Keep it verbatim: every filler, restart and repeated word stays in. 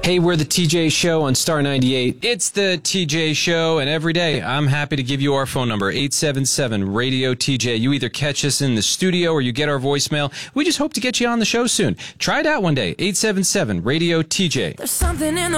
Hey, we're the T J Show on Star ninety-eight. It's the T J Show, and every day I'm happy to give you our phone number, eight seven seven, radio T J. You either catch us in the studio or you get our voicemail. We just hope to get you on the show soon. Try it out one day, eight seven seven, radio T J. There's something in the